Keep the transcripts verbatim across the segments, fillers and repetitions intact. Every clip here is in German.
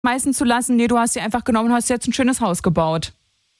Schmeißen zu lassen? Nee, du hast sie einfach genommen und hast jetzt ein schönes Haus gebaut.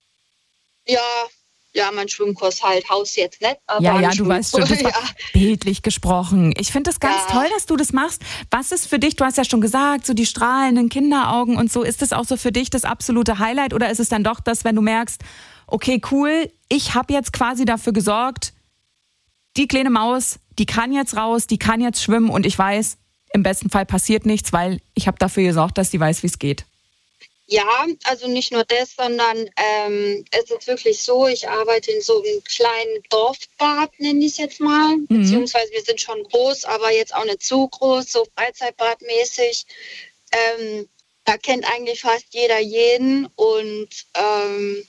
Ja, ja, mein Schwimmkurs halt, Haus jetzt nicht, aber ja, ja, du weißt schon, das war ja. bildlich gesprochen. Ich finde es ganz Ja. toll, dass du das machst. Was ist für dich, du hast ja schon gesagt, so die strahlenden Kinderaugen und so, ist das auch so für dich das absolute Highlight oder ist es dann doch das, wenn du merkst, okay, cool, ich habe jetzt quasi dafür gesorgt, die kleine Maus, die kann jetzt raus, die kann jetzt schwimmen und ich weiß, im besten Fall passiert nichts, weil ich habe dafür gesorgt, dass die weiß, wie es geht. Ja, also nicht nur das, sondern ähm, es ist wirklich so, ich arbeite in so einem kleinen Dorfbad, nenne ich es jetzt mal. Mhm. Beziehungsweise wir sind schon groß, aber jetzt auch nicht zu groß, so Freizeitbadmäßig. Ähm, da kennt eigentlich fast jeder jeden. Und ähm,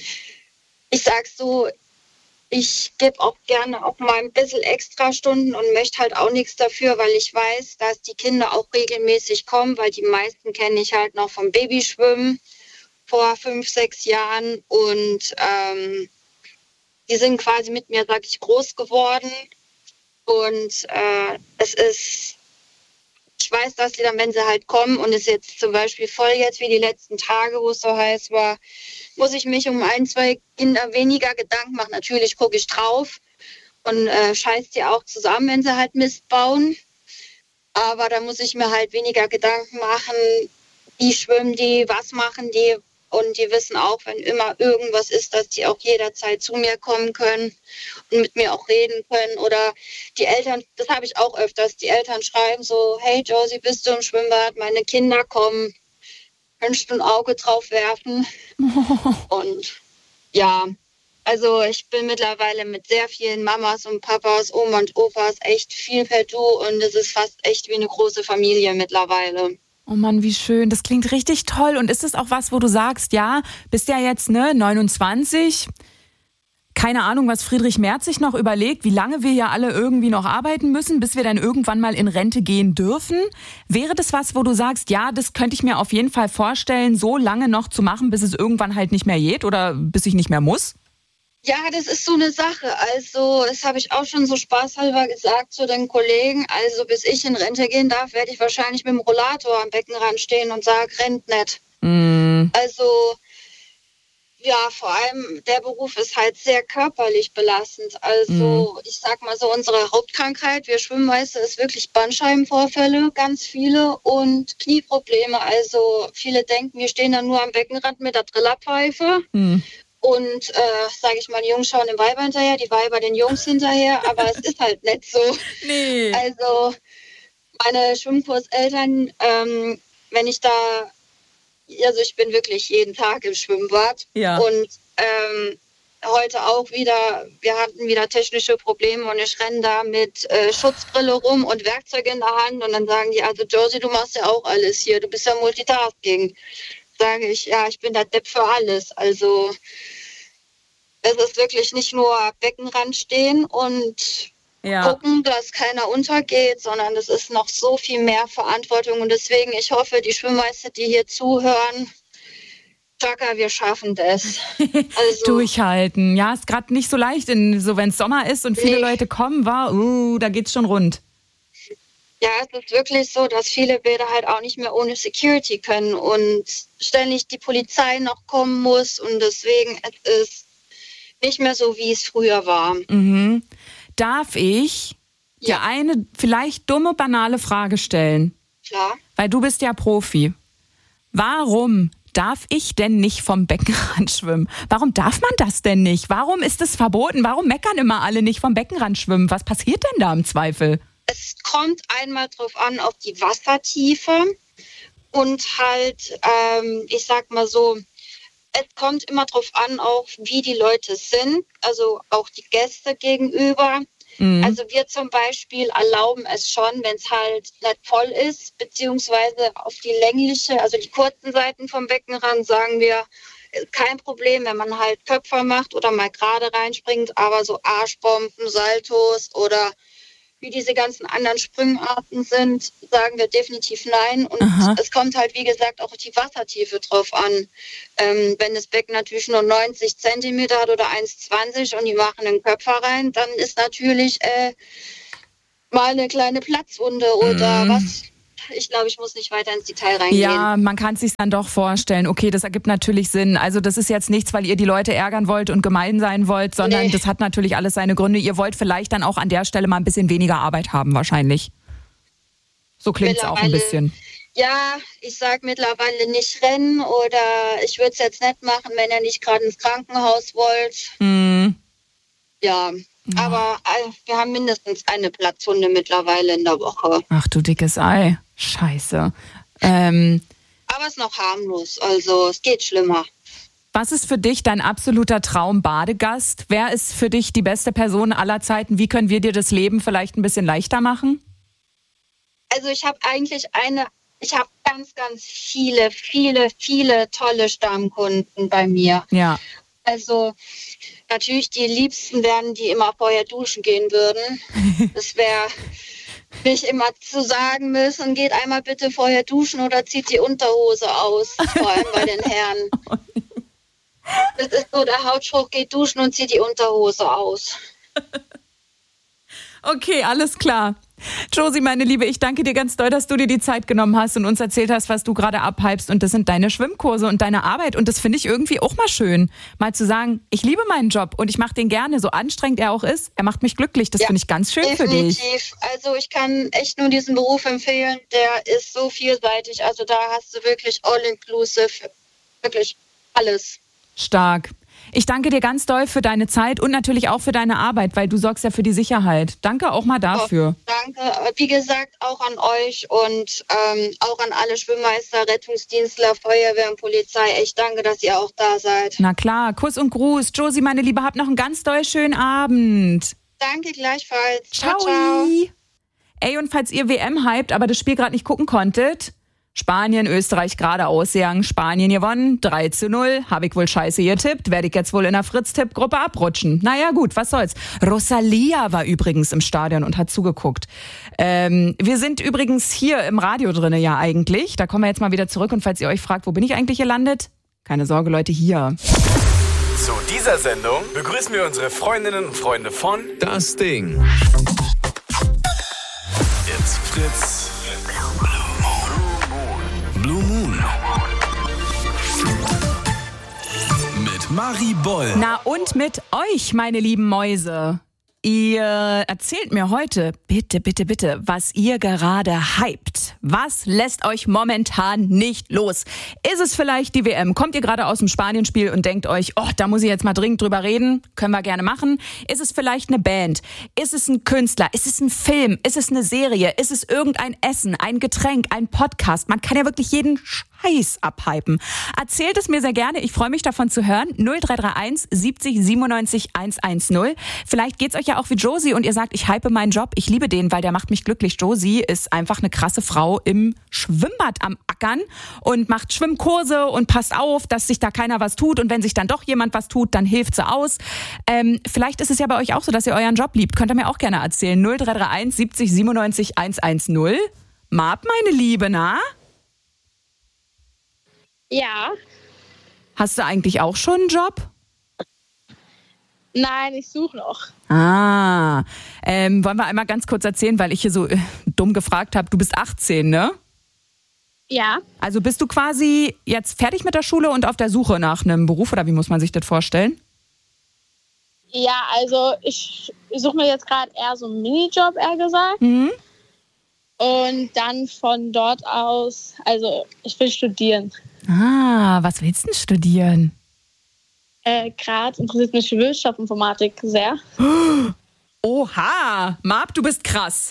ich sag so, ich gebe auch gerne auch mal ein bisschen extra Stunden und möchte halt auch nichts dafür, weil ich weiß, dass die Kinder auch regelmäßig kommen, weil die meisten kenne ich halt noch vom Babyschwimmen vor fünf, sechs Jahren und ähm, die sind quasi mit mir, sag ich, groß geworden und äh, es ist, ich weiß, dass sie dann, wenn sie halt kommen und es jetzt zum Beispiel voll jetzt wie die letzten Tage, wo es so heiß war, muss ich mich um ein, zwei Kinder weniger Gedanken machen. Natürlich gucke ich drauf und äh, scheiß die auch zusammen, wenn sie halt Mist bauen. Aber da muss ich mir halt weniger Gedanken machen, wie schwimmen die, was machen die. Und die wissen auch, wenn immer irgendwas ist, dass die auch jederzeit zu mir kommen können und mit mir auch reden können. Oder die Eltern, das habe ich auch öfters, die Eltern schreiben so, hey Josie, bist du im Schwimmbad? Meine Kinder kommen. Könntest du ein Auge drauf werfen? Oh. Und ja, also ich bin mittlerweile mit sehr vielen Mamas und Papas, Oma und Opas echt viel per Du und es ist fast echt wie eine große Familie mittlerweile. Oh Mann, wie schön. Das klingt richtig toll. Und ist das auch was, wo du sagst, ja, bist ja jetzt ne neunundzwanzig, keine Ahnung, was Friedrich Merz sich noch überlegt, wie lange wir ja alle irgendwie noch arbeiten müssen, bis wir dann irgendwann mal in Rente gehen dürfen. Wäre das was, wo du sagst, ja, das könnte ich mir auf jeden Fall vorstellen, so lange noch zu machen, bis es irgendwann halt nicht mehr geht oder bis ich nicht mehr muss? Ja, das ist so eine Sache. Also, das habe ich auch schon so spaßhalber gesagt zu den Kollegen. Also, bis ich in Rente gehen darf, werde ich wahrscheinlich mit dem Rollator am Beckenrand stehen und sage, rennt nicht. Mm. Also, ja, vor allem der Beruf ist halt sehr körperlich belastend. Also mhm. ich sag mal so, unsere Hauptkrankheit, wir Schwimmmeister, ist wirklich Bandscheibenvorfälle, ganz viele und Knieprobleme. Also viele denken, wir stehen dann nur am Beckenrand mit der Trillerpfeife mhm. und, äh, sage ich mal, die Jungs schauen den Weiber hinterher, die Weiber den Jungs hinterher, aber es ist halt nicht so. Nee. Also meine Schwimmkurseltern, ähm, wenn ich da Also ich bin wirklich jeden Tag im Schwimmbad ja. und ähm, heute auch wieder, wir hatten wieder technische Probleme und ich renne da mit äh, Schutzbrille rum und Werkzeug in der Hand und dann sagen die, also Josie, du machst ja auch alles hier, du bist ja Multitasking. Sage ich, ja, ich bin der Depp für alles. Also es ist wirklich nicht nur Beckenrand stehen und ja. gucken, dass keiner untergeht, sondern es ist noch so viel mehr Verantwortung und deswegen, ich hoffe, die Schwimmmeister, die hier zuhören, Chaka, wir schaffen das. Also, durchhalten. Ja, ist gerade nicht so leicht, in, so wenn es Sommer ist und viele nee. Leute kommen, war, uh, da geht's schon rund. Ja, es ist wirklich so, dass viele Bäder halt auch nicht mehr ohne Security können und ständig die Polizei noch kommen muss und deswegen es ist nicht mehr so, wie es früher war. Mhm. Darf ich ja. dir eine vielleicht dumme, banale Frage stellen? Klar. Weil du bist ja Profi. Warum darf ich denn nicht vom Beckenrand schwimmen? Warum darf man das denn nicht? Warum ist es verboten? Warum meckern immer alle nicht vom Beckenrand schwimmen? Was passiert denn da im Zweifel? Es kommt einmal drauf an, auf die Wassertiefe und halt, ähm, ich sag mal so, es kommt immer drauf an, auch wie die Leute sind, also auch die Gäste gegenüber. Mhm. Also wir zum Beispiel erlauben es schon, wenn es halt nicht voll ist, beziehungsweise auf die längliche, also die kurzen Seiten vom Beckenrand sagen wir, kein Problem, wenn man halt Köpfer macht oder mal gerade reinspringt, aber so Arschbomben, Saltos oder wie diese ganzen anderen Sprüngarten sind, sagen wir definitiv nein. Und Aha. es kommt halt, wie gesagt, auch die Wassertiefe drauf an. Ähm, wenn das Becken natürlich nur neunzig Zentimeter hat oder eins zwanzig und die machen einen Köpfer rein, dann ist natürlich äh, mal eine kleine Platzwunde oder mhm. was ich glaube, ich muss nicht weiter ins Detail reingehen. Ja, man kann es sich dann doch vorstellen. Okay, das ergibt natürlich Sinn. Also das ist jetzt nichts, weil ihr die Leute ärgern wollt und gemein sein wollt, sondern nee. Das hat natürlich alles seine Gründe. Ihr wollt vielleicht dann auch an der Stelle mal ein bisschen weniger Arbeit haben wahrscheinlich. So klingt es auch ein bisschen. Ja, ich sag mittlerweile nicht rennen oder ich würde es jetzt nicht machen, wenn ihr nicht gerade ins Krankenhaus wollt. Mm. Ja, ja, aber äh, wir haben mindestens eine Platzhunde mittlerweile in der Woche. Ach du dickes Ei, scheiße. Ähm, aber es ist noch harmlos, also es geht schlimmer. Was ist für dich dein absoluter Traum-Badegast? Wer ist für dich die beste Person aller Zeiten? Wie können wir dir das Leben vielleicht ein bisschen leichter machen? Also ich habe eigentlich eine... Ich habe ganz, ganz viele, viele, viele tolle Stammkunden bei mir. Ja. Also natürlich die Liebsten wären, die immer vorher duschen gehen würden. Das wäre nicht immer zu sagen müssen, geht einmal bitte vorher duschen oder zieht die Unterhose aus, vor allem bei den Herren. Das ist so der Hautspruch, geht duschen und zieht die Unterhose aus. Okay, alles klar. Josie, meine Liebe, ich danke dir ganz doll, dass du dir die Zeit genommen hast und uns erzählt hast, was du gerade abhypst. Und das sind deine Schwimmkurse und deine Arbeit. Und das finde ich irgendwie auch mal schön, mal zu sagen, ich liebe meinen Job und ich mache den gerne, so anstrengend er auch ist. Er macht mich glücklich. Das ja, finde ich ganz schön definitiv. für dich. Also ich kann echt nur diesen Beruf empfehlen. Der ist so vielseitig. Also da hast du wirklich all-inclusive, wirklich alles. Stark. Ich danke dir ganz doll für deine Zeit und natürlich auch für deine Arbeit, weil du sorgst ja für die Sicherheit. Danke auch mal dafür. Oh, danke. Wie gesagt, auch an euch und ähm, auch an alle Schwimmmeister, Rettungsdienstler, Feuerwehr und Polizei. Echt danke, dass ihr auch da seid. Na klar, Kuss und Gruß. Josie, meine Liebe, habt noch einen ganz doll schönen Abend. Danke gleichfalls. Ciao. Ciao, ciao. Ey, und falls ihr W M hypt, aber das Spiel gerade nicht gucken konntet... Spanien, Österreich gerade ausgegangen, Spanien gewonnen, drei zu null. Habe ich wohl scheiße getippt, werde ich jetzt wohl in der Fritz-Tipp-Gruppe abrutschen. Naja gut, was soll's. Rosalia war übrigens im Stadion und hat zugeguckt. Ähm, wir sind übrigens hier im Radio drinne ja eigentlich. Da kommen wir jetzt mal wieder zurück und falls ihr euch fragt, wo bin ich eigentlich gelandet? Keine Sorge Leute, hier. Zu dieser Sendung begrüßen wir unsere Freundinnen und Freunde von Das Ding. It's Fritz. Blue Moon. Mit Marie Boll. Na und mit euch, meine lieben Mäuse. Ihr erzählt mir heute, bitte, bitte, bitte, was ihr gerade hypt. Was lässt euch momentan nicht los? Ist es vielleicht die W M? Kommt ihr gerade aus dem Spanien-Spiel und denkt euch, oh, da muss ich jetzt mal dringend drüber reden? Können wir gerne machen. Ist es vielleicht eine Band? Ist es ein Künstler? Ist es ein Film? Ist es eine Serie? Ist es irgendein Essen, ein Getränk, ein Podcast? Man kann ja wirklich jeden Scheiß abhypen. Erzählt es mir sehr gerne. Ich freue mich davon zu hören. null drei drei eins siebzig siebenundneunzig hundertzehn. Vielleicht geht's euch ja auch wie Josie und ihr sagt, ich hype meinen Job. Ich liebe den, weil der macht mich glücklich. Josie ist einfach eine krasse Frau im Schwimmbad am Ackern und macht Schwimmkurse und passt auf, dass sich da keiner was tut. Und wenn sich dann doch jemand was tut, dann hilft sie aus. Ähm, vielleicht ist es ja bei euch auch so, dass ihr euren Job liebt. Könnt ihr mir auch gerne erzählen. null drei drei eins siebzig siebenundneunzig hundertzehn. Mab, meine Liebe, na? Ja. Hast du eigentlich auch schon einen Job? Nein, ich suche noch. Ah, ähm, wollen wir einmal ganz kurz erzählen, weil ich hier so äh, dumm gefragt habe. Du bist achtzehn, ne? Ja. Also bist du quasi jetzt fertig mit der Schule und auf der Suche nach einem Beruf oder wie muss man sich das vorstellen? Ja, also ich suche mir jetzt gerade eher so einen Minijob, eher gesagt. Mhm. Und dann von dort aus, also ich will studieren. Ah, was willst du denn studieren? Äh, gerade interessiert mich Wirtschaftsinformatik sehr. Oha, Mab, du bist krass.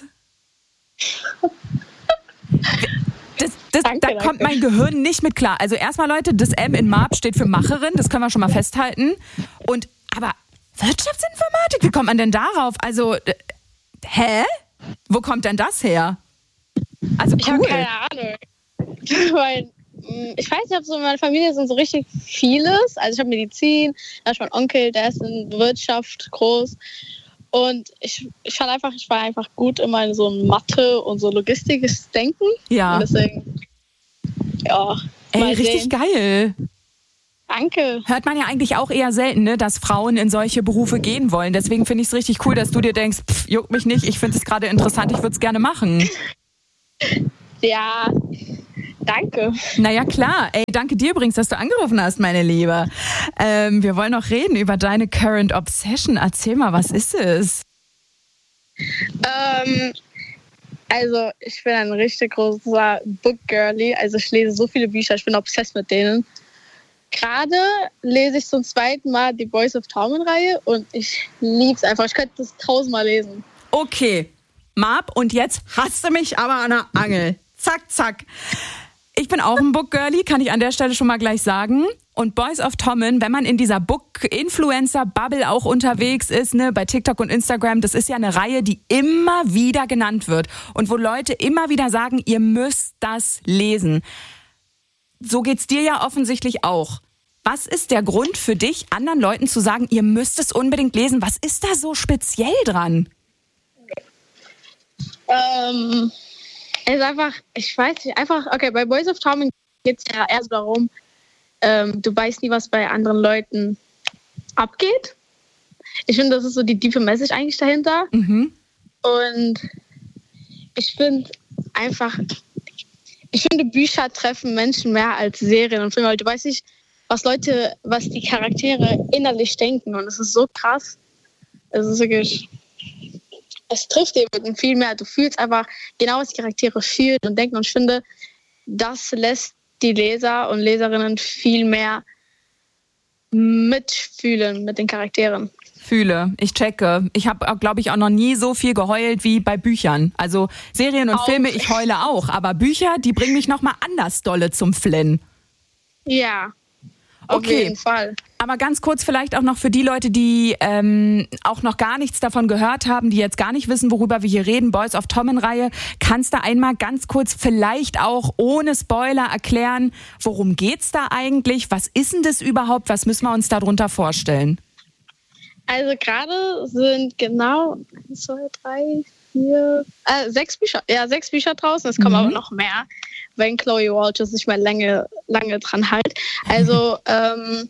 Das, das, danke, da danke. kommt mein Gehirn nicht mit klar. Also erstmal, Leute, das M in Mab steht für Macherin, das können wir schon mal festhalten. Und, aber Wirtschaftsinformatik, wie kommt man denn darauf? Also, äh, hä? Wo kommt denn das her? Also cool. Ich habe keine Ahnung. Weil, ich weiß nicht, ob so in meiner Familie sind so richtig vieles. Also ich habe Medizin, da ist mein Onkel, der ist in Wirtschaft groß. Und ich, ich fand einfach, ich war einfach gut immer in so Mathe und so logistisches Denken. Ja. Und deswegen, ja. Ey, mal richtig sehen. geil. Danke. Hört man ja eigentlich auch eher selten, ne, dass Frauen in solche Berufe gehen wollen. Deswegen finde ich es richtig cool, dass du dir denkst, pff, juckt mich nicht, ich finde es gerade interessant, ich würde es gerne machen. Ja, danke. Naja, klar. Ey, danke dir übrigens, dass du angerufen hast, meine Liebe. Ähm, wir wollen noch reden über deine Current Obsession. Erzähl mal, was ist es? Ähm, also, ich bin ein richtig großer Book-Girlie. Also, ich lese so viele Bücher. Ich bin obsessed mit denen. Gerade lese ich zum zweiten Mal die Boys of Torment-Reihe und ich liebe es einfach. Ich könnte das tausendmal lesen. Okay, Marb, und jetzt hast du mich aber an der Angel. Zack, zack. Ich bin auch ein Book-Girlie, kann ich an der Stelle schon mal gleich sagen. Und Boys of Tommen, wenn man in dieser Book-Influencer-Bubble auch unterwegs ist, ne, bei TikTok und Instagram, das ist ja eine Reihe, die immer wieder genannt wird. Und wo Leute immer wieder sagen, ihr müsst das lesen. So geht's dir ja offensichtlich auch. Was ist der Grund für dich, anderen Leuten zu sagen, ihr müsst es unbedingt lesen? Was ist da so speziell dran? Ähm, es ist einfach, ich weiß nicht, einfach, okay, bei Boys of Torment geht es ja erst darum, ähm, du weißt nie, was bei anderen Leuten abgeht. Ich finde, das ist so die tiefe Message eigentlich dahinter. Mhm. Und ich finde einfach, ich finde, Bücher treffen Menschen mehr als Serien und Filme, weil du weißt nicht, was Leute, was die Charaktere innerlich denken. Und es ist so krass. Es ist wirklich, es trifft eben viel mehr. Du fühlst einfach genau, was die Charaktere fühlen und denken. Und ich finde, das lässt die Leser und Leserinnen viel mehr mitfühlen mit den Charakteren. Fühle, ich checke. Ich habe, glaube ich, auch noch nie so viel geheult wie bei Büchern. Also Serien und auch. Filme, ich heule auch. Aber Bücher, die bringen mich noch mal anders dolle zum Flennen. Ja, auf Okay. jeden Fall. Aber ganz kurz vielleicht auch noch für die Leute, die ähm, auch noch gar nichts davon gehört haben, die jetzt gar nicht wissen, worüber wir hier reden, Boys of Tommen-Reihe. Kannst du einmal ganz kurz vielleicht auch ohne Spoiler erklären, worum geht's da eigentlich? Was ist denn das überhaupt? Was müssen wir uns darunter vorstellen? Also gerade sind genau eins, zwei, drei, vier, äh, sechs Bücher. Ja, sechs Bücher draußen. Es kommen Mhm. aber noch mehr, wenn Chloe Walters nicht mehr lange, lange dran hält. Also ähm,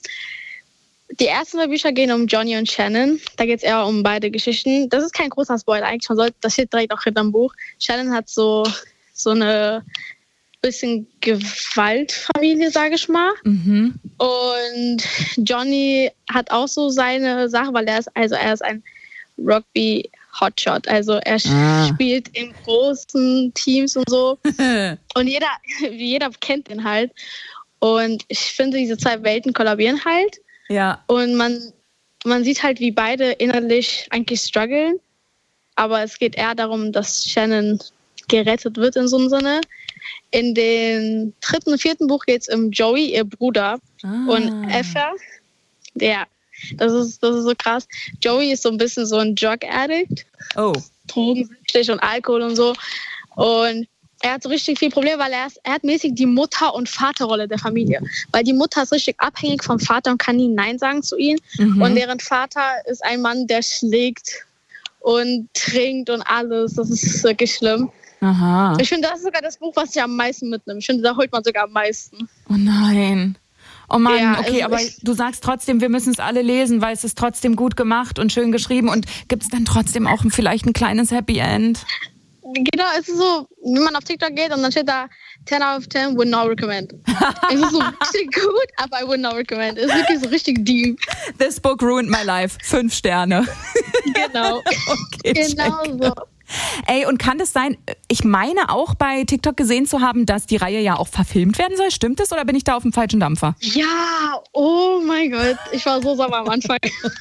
die ersten zwei Bücher gehen um Johnny und Shannon. Da geht es eher um beide Geschichten. Das ist kein großer Spoiler eigentlich. Man sollte, das steht direkt auch hinterm Buch. Shannon hat so, so eine bisschen Gewaltfamilie, sage ich mal. Mhm. Und Johnny hat auch so seine Sache, weil er ist, also er ist ein Rugby-Hotshot. Also er Ah. spielt in großen Teams und so. Und jeder, jeder kennt ihn halt. Und ich finde, diese zwei Welten kollabieren halt. Ja. Und man, man sieht halt, wie beide innerlich eigentlich strugglen. Aber es geht eher darum, dass Shannon gerettet wird in so einem Sinne. In dem dritten und vierten Buch geht es um Joey, ihr Bruder. Ah. Und Effa, ja, das ist, das ist so krass. Joey ist so ein bisschen so ein Drug-Addict. Oh. Drogensüchtig und Alkohol und so. Und er hat so richtig viel Probleme, weil er, ist, er hat mäßig die Mutter- und Vaterrolle der Familie. Weil die Mutter ist richtig abhängig vom Vater und kann nie Nein sagen zu ihm. Mhm. Und deren Vater ist ein Mann, der schlägt und trinkt und alles. Das ist wirklich schlimm. Aha. Ich finde, das ist sogar das Buch, was ich am meisten mitnimmt. Ich finde, da holt man sogar am meisten. Oh nein. Oh Mann, Ja, okay, also aber ich- du sagst trotzdem, wir müssen es alle lesen, weil es ist trotzdem gut gemacht und schön geschrieben. Und gibt es dann trotzdem auch vielleicht ein kleines Happy End? Genau, es ist so, wenn man auf TikTok geht und dann steht da ten out of ten, would not recommend. Es ist so richtig gut, aber I would not recommend. Es ist wirklich so richtig deep. This book ruined my life. Fünf Sterne. Genau. Okay, Genau check. so. Ey, und kann das sein, ich meine auch bei TikTok gesehen zu haben, dass die Reihe ja auch verfilmt werden soll. Stimmt das oder bin ich da auf dem falschen Dampfer? Ja, oh mein Gott, ich war so sauer am Anfang.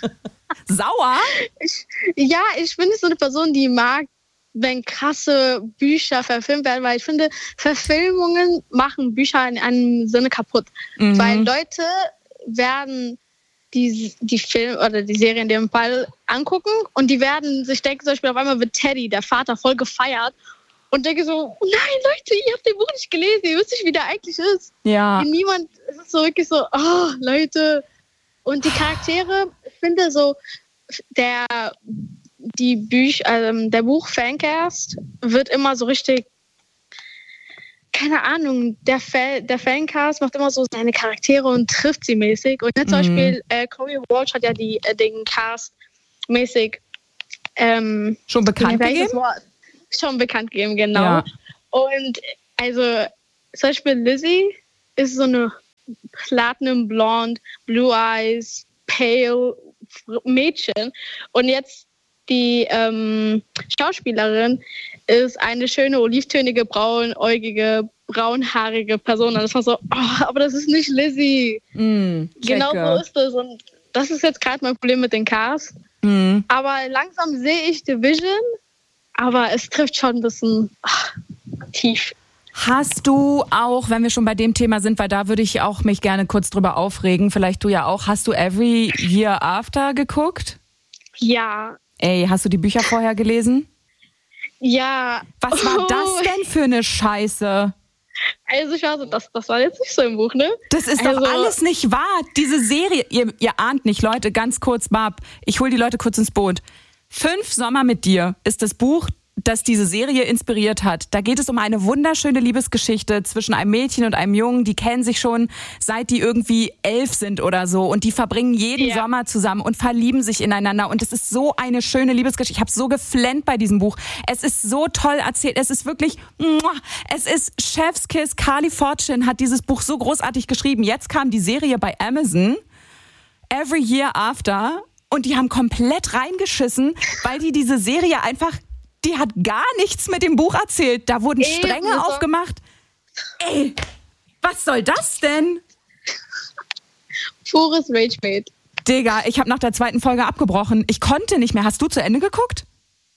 Sauer? Ich, ja, ich bin nicht so eine Person, die mag, wenn krasse Bücher verfilmt werden, weil ich finde, Verfilmungen machen Bücher in einem Sinne kaputt. Mhm. Weil Leute werden die, die Film oder die Serie in dem Fall angucken und die werden sich denken, zum Beispiel auf einmal wird Teddy, der Vater, voll gefeiert und denke so, oh nein, Leute, ihr habt den Buch nicht gelesen, ihr wisst nicht, wie der eigentlich ist. Ja. Und niemand, es ist so wirklich so, oh, Leute. Und die Charaktere, ich finde so, der, die Büch, ähm, der Buch Fancast wird immer so richtig, keine Ahnung, der, Fa- der Fancast macht immer so seine Charaktere und trifft sie mäßig. Und jetzt zum Mhm. Beispiel, äh, Chloe Walsh hat ja die, äh, den Cast mäßig ähm, Schon bekannt welches gegeben? Wort? Schon bekannt gegeben, genau. Ja. Und Also zum Beispiel Lizzie ist so eine Platinum Blonde, Blue Eyes, Pale Mädchen. Und jetzt die ähm, Schauspielerin ist eine schöne, olivtönige, braunäugige, braunhaarige Person. Und das war so, oh, aber das ist nicht Lizzie. Mm, genau so ist es. Und das ist jetzt gerade mein Problem mit den Cast. Mm. Aber langsam sehe ich die Vision, aber es trifft schon ein bisschen ach, tief. Hast du auch, wenn wir schon bei dem Thema sind, weil da würde ich auch mich gerne kurz drüber aufregen, vielleicht du ja auch, hast du Every Year After geguckt? Ja. Ey, hast du die Bücher vorher gelesen? Ja. Was war das denn für eine Scheiße? Also ich war so, das, das war jetzt nicht so im Buch, ne? Das ist also, doch alles nicht wahr. Diese Serie, ihr, ihr ahnt nicht, Leute, ganz kurz, Barb, ich hol die Leute kurz ins Boot. Fünf Sommer mit dir ist das Buch, das diese Serie inspiriert hat. Da geht es um eine wunderschöne Liebesgeschichte zwischen einem Mädchen und einem Jungen. Die kennen sich schon, seit die irgendwie elf sind oder so. Und die verbringen jeden ja. Sommer zusammen und verlieben sich ineinander. Und es ist so eine schöne Liebesgeschichte. Ich habe so geflennt bei diesem Buch. Es ist so toll erzählt. Es ist wirklich, es ist Chefskiss. Carly Fortune hat dieses Buch so großartig geschrieben. Jetzt kam die Serie bei Amazon, Every Year After. Und die haben komplett reingeschissen, weil die diese Serie einfach... Die hat gar nichts mit dem Buch erzählt. Da wurden Stränge Ey, aufgemacht. Ey, was soll das denn? Pures Rage-Bait. Digga, ich habe nach der zweiten Folge abgebrochen. Ich konnte nicht mehr. Hast du zu Ende geguckt?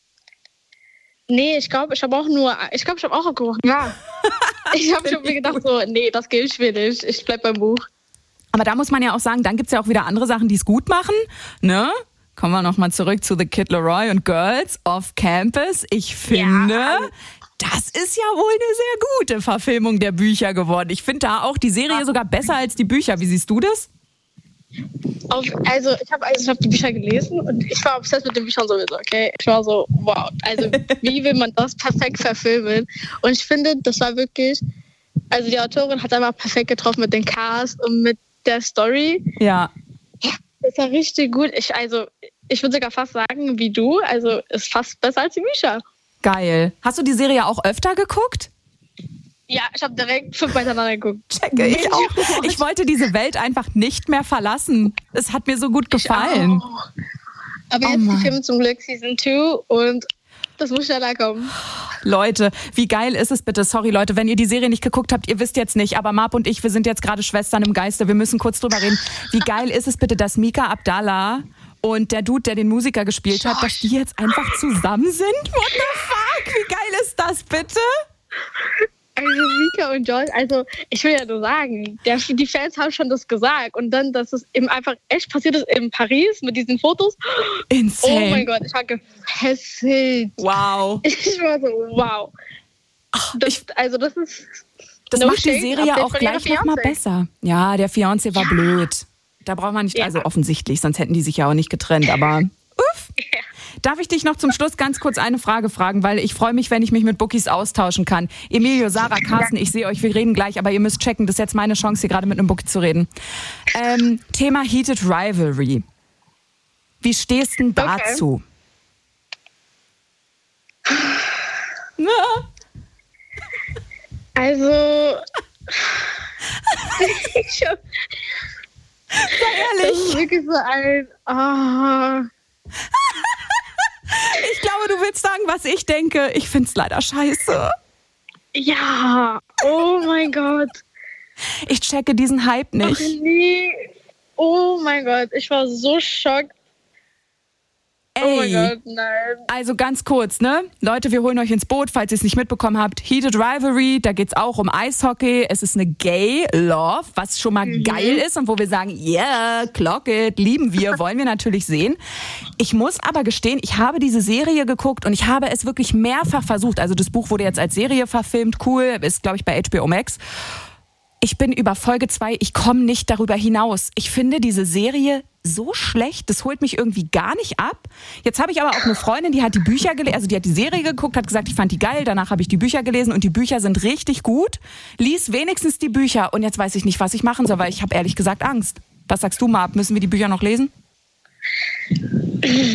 Nee, ich glaube, ich habe auch nur... Ich glaube, ich habe auch abgebrochen. Ja. ich habe schon mir gedacht so, nee, das gilt schwierig. Ich bleib beim Buch. Aber da muss man ja auch sagen, dann gibt's ja auch wieder andere Sachen, die es gut machen. Ne? Kommen wir nochmal zurück zu The Kid Laroi und Girls of Campus. Ich finde, ja. das ist ja wohl eine sehr gute Verfilmung der Bücher geworden. Ich finde da auch die Serie sogar besser als die Bücher. Wie siehst du das? Auf, also ich habe also hab die Bücher gelesen und ich war obsessed mit den Büchern sowieso, okay? Ich war so, wow, also wie will man das perfekt verfilmen? Und ich finde, das war wirklich, also die Autorin hat einfach perfekt getroffen mit dem Cast und mit der Story. Ja. Das war richtig gut. Ich, also, ich würde sogar fast sagen, wie du. Also, ist fast besser als die Bücher. Geil. Hast du die Serie auch öfter geguckt? Ja, ich habe direkt fünf miteinander geguckt. Checke ich auch. Ich wollte diese Welt einfach nicht mehr verlassen. Es hat mir so gut gefallen. Aber oh jetzt Mann. die Filme zum Glück Season zwei und das muss schneller kommen. Leute, wie geil ist es bitte? Sorry Leute, wenn ihr die Serie nicht geguckt habt, ihr wisst jetzt nicht, aber Marp und ich, wir sind jetzt gerade Schwestern im Geiste, wir müssen kurz drüber reden. Wie geil ist es bitte, dass Mika Abdallah und der Dude, der den Musiker gespielt hat, dass die jetzt einfach zusammen sind? What the fuck? Wie geil ist das bitte? Also Mika und Joel, also ich will ja nur sagen, der, die Fans haben schon das gesagt und dann, dass es eben einfach echt passiert ist in Paris mit diesen Fotos. Insane. Oh mein Gott, ich war gefesselt. Wow. Ich war so, wow. Das, ich, also das ist... Das no macht die Serie auch gleich nochmal besser. Ja, der Fiancé war ja. blöd. Da braucht man nicht, ja. also offensichtlich, sonst hätten die sich ja auch nicht getrennt, aber uff. Ja. Darf ich dich noch zum Schluss ganz kurz eine Frage fragen, weil ich freue mich, wenn ich mich mit Bookies austauschen kann. Emilio, Sarah, Carsten, ich sehe euch, wir reden gleich, aber ihr müsst checken, das ist jetzt meine Chance, hier gerade mit einem Bookie zu reden. Ähm, Thema Heated Rivalry. Wie stehst du denn dazu? Okay. Also, ich hab, sei ehrlich. Das ist wirklich so ein... Oh. Ich glaube, du willst sagen, was ich denke. Ich find's leider scheiße. Ja, oh mein Gott. Ich checke diesen Hype nicht. Ach nee. Oh mein Gott, ich war so schockt. Ey, oh mein Gott, nein. Also ganz kurz, ne? Leute, wir holen euch ins Boot, falls ihr es nicht mitbekommen habt. Heated Rivalry, da geht's auch um Eishockey. Es ist eine Gay Love, was schon mal mhm. geil ist und wo wir sagen, yeah, clock it, lieben wir, wollen wir natürlich sehen. Ich muss aber gestehen, ich habe diese Serie geguckt und ich habe es wirklich mehrfach versucht. Also das Buch wurde jetzt als Serie verfilmt, cool, ist glaube ich bei H B O Max. Ich bin über Folge zwei, ich komme nicht darüber hinaus. Ich finde diese Serie so schlecht, das holt mich irgendwie gar nicht ab. Jetzt habe ich aber auch eine Freundin, die hat die Bücher gelesen, also die hat die Serie geguckt, hat gesagt, ich fand die geil, danach habe ich die Bücher gelesen und die Bücher sind richtig gut. Lies wenigstens die Bücher und jetzt weiß ich nicht, was ich machen soll, weil ich habe ehrlich gesagt Angst. Was sagst du, Marp? Müssen wir die Bücher noch lesen?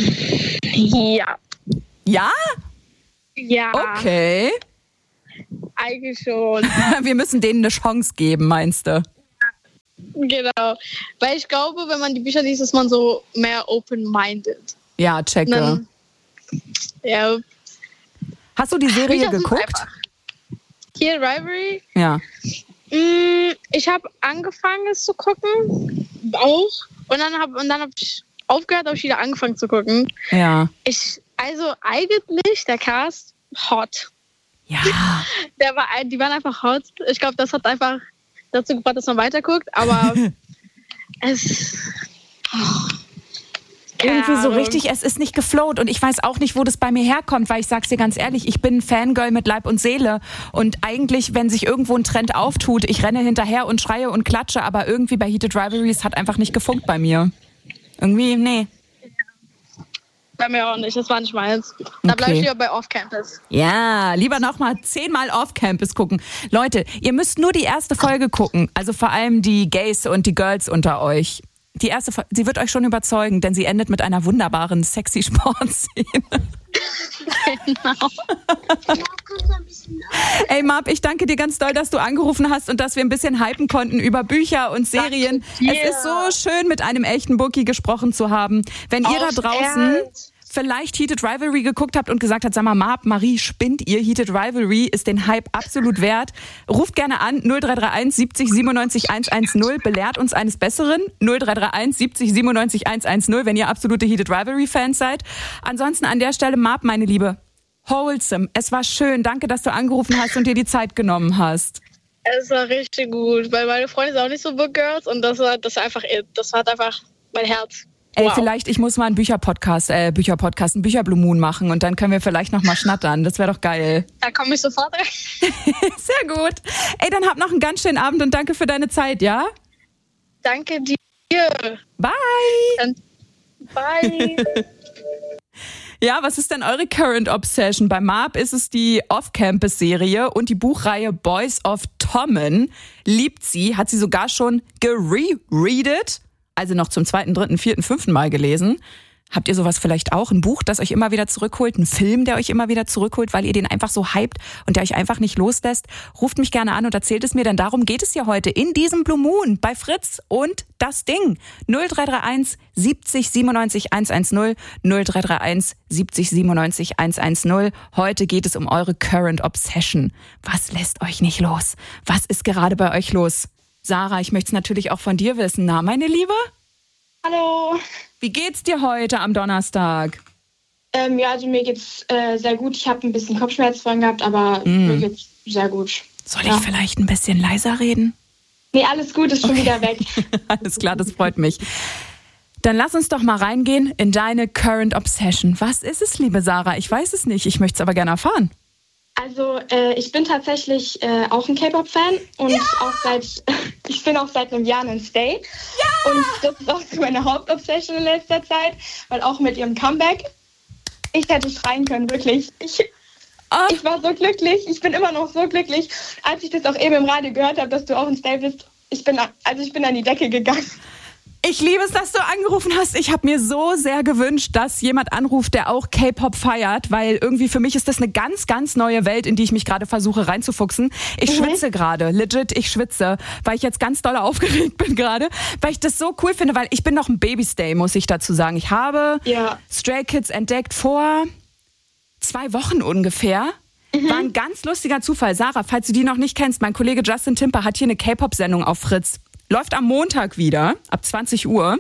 Ja. Ja? Ja. Okay. Eigentlich schon. Wir müssen denen eine Chance geben, meinst du? Genau. Weil ich glaube, wenn man die Bücher liest, ist man so mehr open-minded. Ja, checke. Dann, ja. Hast du die Serie Bücher sind geguckt? einfach. Hier, Rivalry? Ja. Mm, ich habe angefangen, es zu gucken. Auch. Und dann habe und dann hab ich aufgehört, habe ich wieder angefangen zu gucken. Ja. Ich, also eigentlich, der Cast, hot. Ja. Der war, die waren einfach hot. Ich glaube, das hat einfach dazu gebracht, dass man weiterguckt. Aber es... Oh, Irgendwie so Ahnung. richtig, es ist nicht geflowt und ich weiß auch nicht, wo das bei mir herkommt, weil ich sag's dir ganz ehrlich, ich bin ein Fangirl mit Leib und Seele und eigentlich, wenn sich irgendwo ein Trend auftut, ich renne hinterher und schreie und klatsche, aber irgendwie bei Heated Rivalries hat einfach nicht gefunkt bei mir. Irgendwie, nee. Bei mir auch nicht, das war nicht meins. Da bleib Okay. ich lieber bei Off-Campus. Ja, lieber nochmal zehnmal Off-Campus gucken. Leute, ihr müsst nur die erste Folge gucken, also vor allem die Gays und die Girls unter euch. Die erste Folge, sie wird euch schon überzeugen, denn sie endet mit einer wunderbaren, sexy Sportszene. Genau. Ey, Marb, ich danke dir ganz doll, dass du angerufen hast und dass wir ein bisschen hypen konnten über Bücher und Serien. Danke dir. Es ist so schön, mit einem echten Bookie gesprochen zu haben. Wenn ihr da Auf draußen Ernst? vielleicht Heated Rivalry geguckt habt und gesagt habt, sag mal, Marb, Marie, spinnt ihr? Heated Rivalry ist den Hype absolut wert. Ruft gerne an, null drei drei eins siebzig siebenundneunzig hundertzehn, belehrt uns eines Besseren. null drei drei eins siebzig siebenundneunzig hundertzehn, wenn ihr absolute Heated Rivalry-Fans seid. Ansonsten an der Stelle, Marb, meine Liebe, wholesome. Es war schön. Danke, dass du angerufen hast und dir die Zeit genommen hast. Es war richtig gut, weil meine Freunde sind auch nicht so Book Girls und das war, das war einfach, das hat einfach mein Herz. Ey, Wow. vielleicht, ich muss mal einen Bücherpodcast, äh, Bücherpodcast, einen Bücherblue Moon machen und dann können wir vielleicht noch mal schnattern. Das wäre doch geil. Da komme ich sofort rein. Sehr gut. Ey, dann habt noch einen ganz schönen Abend und danke für deine Zeit, ja? Danke dir. Bye. Dann bye. Ja, was ist denn eure Current Obsession? Bei Marb ist es die Off-Campus-Serie und die Buchreihe Boys of Tommen. Liebt sie, hat sie sogar schon gerereadet, also noch zum zweiten, dritten, vierten, fünften Mal gelesen. Habt ihr sowas vielleicht auch? Ein Buch, das euch immer wieder zurückholt? Ein Film, der euch immer wieder zurückholt, weil ihr den einfach so hypt und der euch einfach nicht loslässt? Ruft mich gerne an und erzählt es mir, denn darum geht es ja heute in diesem Blue Moon bei Fritz und das Ding. null drei drei eins siebzig siebenundneunzig hundertzehn, null drei drei eins siebzig siebenundneunzig hundertzehn. Heute geht es um eure Current Obsession. Was lässt euch nicht los? Was ist gerade bei euch los? Sarah, ich möchte es natürlich auch von dir wissen. Na, meine Liebe? Hallo. Wie geht's dir heute am Donnerstag? Ähm, ja, also mir geht's äh, sehr gut. Ich habe ein bisschen Kopfschmerzen vorhin gehabt, aber Mm. mir geht's sehr gut. Soll Ja. ich vielleicht ein bisschen leiser reden? Nee, alles gut, ist schon wieder weg. Alles klar, das freut mich. Dann lass uns doch mal reingehen in deine Current Obsession. Was ist es, liebe Sarah? Ich weiß es nicht, ich möchte es aber gerne erfahren. Also äh, ich bin tatsächlich äh, auch ein K-Pop-Fan und Ja! auch seit ich bin auch seit einem Jahr in Stay. Ja! Und das ist auch so meine Hauptobsession in letzter Zeit, weil auch mit ihrem Comeback, ich hätte schreien können, wirklich. Ich, Ah. ich war so glücklich, ich bin immer noch so glücklich. Als ich das auch eben im Radio gehört habe, dass du auch in Stay bist, ich bin, also ich bin an die Decke gegangen. Ich liebe es, dass du angerufen hast. Ich habe mir so sehr gewünscht, dass jemand anruft, der auch K-Pop feiert, weil irgendwie für mich ist das eine ganz, ganz neue Welt, in die ich mich gerade versuche reinzufuchsen. Ich Mhm. schwitze gerade, legit, ich schwitze, weil ich jetzt ganz doll aufgeregt bin gerade, weil ich das so cool finde, weil ich bin noch ein Babystay, muss ich dazu sagen. Ich habe Ja. Stray Kids entdeckt vor zwei Wochen ungefähr. War ein ganz lustiger Zufall. Sarah, falls du die noch nicht kennst, mein Kollege Justin Timper hat hier eine K-Pop-Sendung auf Fritz. Läuft am Montag wieder, ab zwanzig Uhr.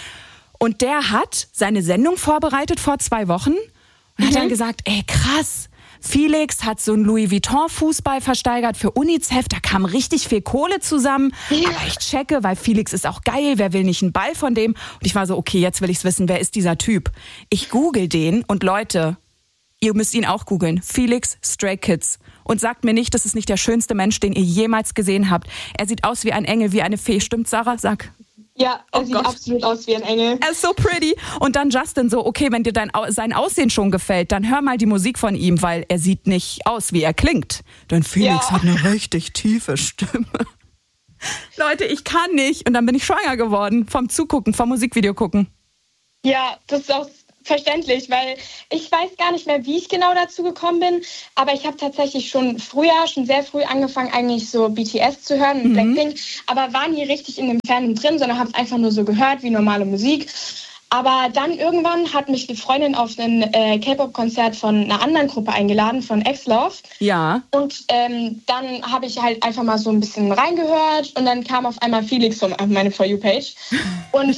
Und der hat seine Sendung vorbereitet vor zwei Wochen und hat dann gesagt, ey krass, Felix hat so einen Louis Vuitton-Fußball versteigert für UNICEF, da kam richtig viel Kohle zusammen. Ja. Aber ich checke, weil Felix ist auch geil, wer will nicht einen Ball von dem? Und ich war so, okay, jetzt will ich's wissen, wer ist dieser Typ? Ich google den und Leute, ihr müsst ihn auch googeln. Felix Stray Kids. Und sagt mir nicht, das ist nicht der schönste Mensch, den ihr jemals gesehen habt. Er sieht aus wie ein Engel, wie eine Fee. Stimmt, Sarah? Sag. Ja, er Oh sieht Gott. absolut aus wie ein Engel. Er ist so pretty. Und dann Justin so, okay, wenn dir dein, Au- sein Aussehen schon gefällt, dann hör mal die Musik von ihm, weil er sieht nicht aus, wie er klingt. Denn Felix Ja. hat eine richtig tiefe Stimme. Leute, ich kann nicht. Und dann bin ich schwanger geworden vom Zugucken, vom Musikvideo gucken. Ja, das ist auch verständlich, weil ich weiß gar nicht mehr, wie ich genau dazu gekommen bin, aber ich habe tatsächlich schon früher, schon sehr früh angefangen, eigentlich so B T S zu hören, mhm. Blackpink, aber war nie richtig in dem Fandom drin, sondern habe es einfach nur so gehört, wie normale Musik. Aber dann irgendwann hat mich die Freundin auf ein äh, K-Pop-Konzert von einer anderen Gruppe eingeladen, von X-Love. Ja. Und ähm, dann habe ich halt einfach mal so ein bisschen reingehört und dann kam auf einmal Felix auf meine For You-Page. Und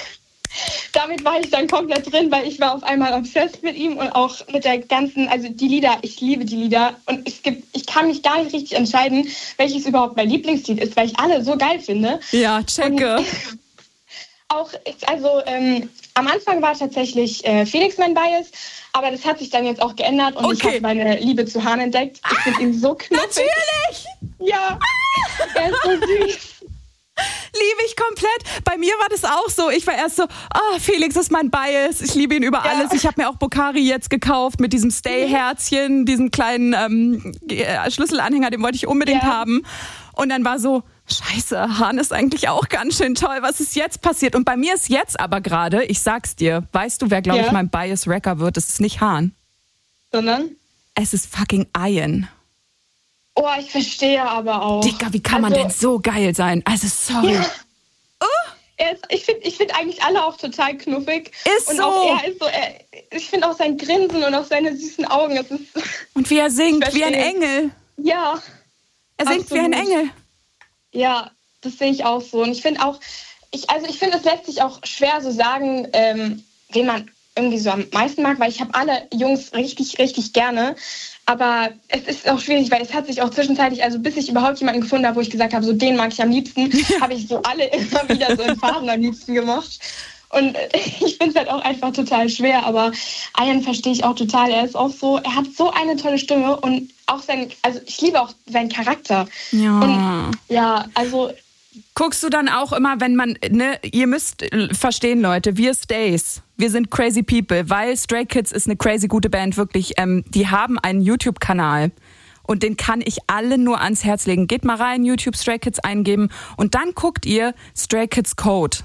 damit war ich dann komplett drin, weil ich war auf einmal obsessed mit ihm und auch mit der ganzen, also die Lieder, ich liebe die Lieder. Und es gibt, ich kann mich gar nicht richtig entscheiden, welches überhaupt mein Lieblingslied ist, weil ich alle so geil finde. Ja, checke. Und auch, also ähm, am Anfang war tatsächlich äh, Felix mein Bias, aber das hat sich dann jetzt auch geändert und okay. ich habe meine Liebe zu Hahn entdeckt. Ich finde ihn so knuffig. Natürlich! Ja, er ist so süß. Liebe ich komplett. Bei mir war das auch so. Ich war erst so, oh, Felix ist mein Bias. Ich liebe ihn über ja. alles. Ich habe mir auch Bocari jetzt gekauft mit diesem Stay-Herzchen, diesem kleinen ähm, Schlüsselanhänger, den wollte ich unbedingt ja. haben. Und dann war so, Scheiße, Hahn ist eigentlich auch ganz schön toll. Was ist jetzt passiert? Und bei mir ist jetzt aber gerade, ich sag's dir, weißt du, wer, glaube ja. ich, mein Bias-Wrecker wird? Es ist nicht Hahn. Sondern? Es ist fucking Ian. Oh, ich verstehe aber auch. Digga, wie kann also, man denn so geil sein? Also, sorry. Ja. Oh. Er ist, ich finde ich find eigentlich alle auch total knuffig. Ist und so. Auch er ist so. Er, ich finde auch sein Grinsen und auch seine süßen Augen. Das ist, und wie er singt, wie ein Engel. Ja. Er singt absolut. Wie ein Engel. Ja, das sehe ich auch so. Und ich finde auch, ich, also ich finde, es lässt sich auch schwer so sagen, ähm, wen man irgendwie so am meisten mag, weil ich habe alle Jungs richtig, richtig gerne. Aber es ist auch schwierig, weil es hat sich auch zwischenzeitlich, also bis ich überhaupt jemanden gefunden habe, wo ich gesagt habe, so den mag ich am liebsten, habe ich so alle immer wieder so in Phasen am liebsten gemocht. Und ich finde es halt auch einfach total schwer, aber Ian verstehe ich auch total. Er ist auch so, er hat so eine tolle Stimme und auch sein, also ich liebe auch seinen Charakter. Ja. Und ja, also. Guckst du dann auch immer, wenn man, ne, ihr müsst verstehen, Leute, wir Stays, wir sind crazy people, weil Stray Kids ist eine crazy gute Band, wirklich. Ähm, die haben einen YouTube-Kanal. Und den kann ich allen nur ans Herz legen. Geht mal rein, YouTube Stray Kids eingeben und dann guckt ihr Stray Kids Code.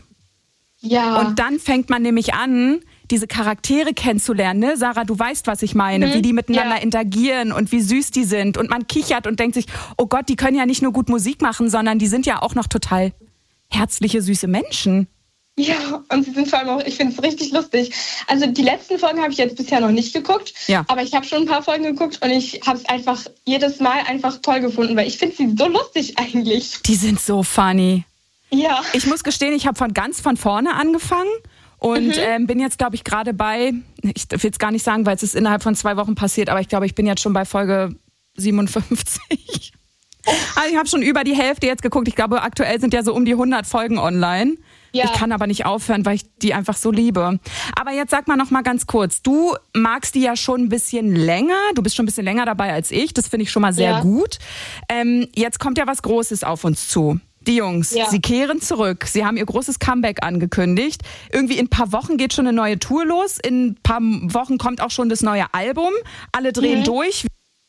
Ja. Und dann fängt man nämlich an, diese Charaktere kennenzulernen. Ne? Sarah, du weißt, was ich meine, mhm. wie die miteinander ja. interagieren und wie süß die sind. Und man kichert und denkt sich, oh Gott, die können ja nicht nur gut Musik machen, sondern die sind ja auch noch total herzliche, süße Menschen. Ja, und sie sind vor allem auch, ich finde es richtig lustig. Also die letzten Folgen habe ich jetzt bisher noch nicht geguckt, ja. aber ich habe schon ein paar Folgen geguckt und ich habe es einfach jedes Mal einfach toll gefunden, weil ich finde sie so lustig eigentlich. Die sind so funny. Ja. Ich muss gestehen, ich habe von ganz von vorne angefangen und mhm. ähm, bin jetzt, glaube ich, gerade bei, ich will es gar nicht sagen, weil es ist innerhalb von zwei Wochen passiert, aber ich glaube, ich bin jetzt schon bei Folge siebenundfünfzig. Oh. Also ich habe schon über die Hälfte jetzt geguckt. Ich glaube, aktuell sind ja so um die hundert Folgen online. Ja. Ich kann aber nicht aufhören, weil ich die einfach so liebe. Aber jetzt sag mal noch mal ganz kurz, du magst die ja schon ein bisschen länger, du bist schon ein bisschen länger dabei als ich, das finde ich schon mal sehr ja. gut. Ähm, jetzt kommt ja was Großes auf uns zu. Die Jungs, ja. sie kehren zurück. Sie haben ihr großes Comeback angekündigt. Irgendwie in ein paar Wochen geht schon eine neue Tour los. In ein paar Wochen kommt auch schon das neue Album. Alle drehen mhm. durch.